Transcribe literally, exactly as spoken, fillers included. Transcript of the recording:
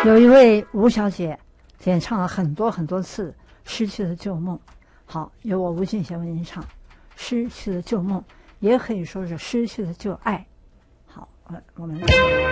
有一位吴小姐演唱了很多很多次《失去的旧梦》。好，由我吴俊贤为您唱《失去的旧梦》，也可以说是失去的旧爱。好，我我们。